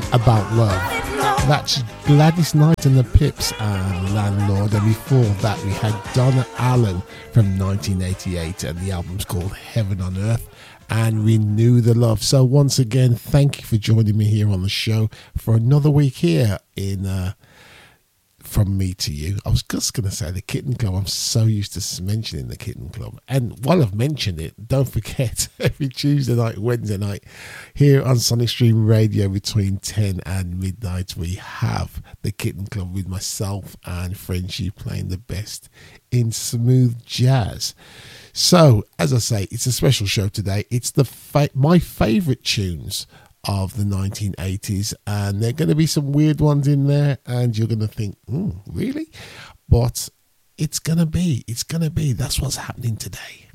About Love. That's Gladys Knight and the Pips and Landlord, and before that we had Donna Allen from 1988, and the album's called Heaven on Earth and Renew the Love. So once again, thank you for joining me here on the show for another week here in From Me to You. I was just going to say the Kitten Club. I'm so used to mentioning the Kitten Club. And while I've mentioned it, don't forget, every Tuesday night, Wednesday night, here on Sonic Stream Radio between 10 and midnight, we have the Kitten Club with myself and Frenchie playing the best in smooth jazz. So, as I say, it's a special show today. It's my favourite tunes of the 1980s, and there are going to be some weird ones in there, and you're going to think, really? But it's going to be, that's what's happening today.